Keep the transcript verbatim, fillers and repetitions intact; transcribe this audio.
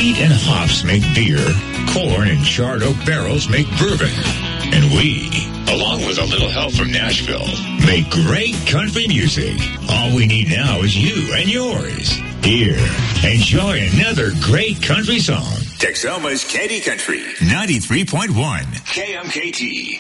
Wheat and hops make beer. Corn and charred oak barrels make bourbon. And we, along with a little help from Nashville, make great country music. All we need now is you and yours. Here, enjoy another great country song. Texoma's Candy Country, ninety-three point one K M K T.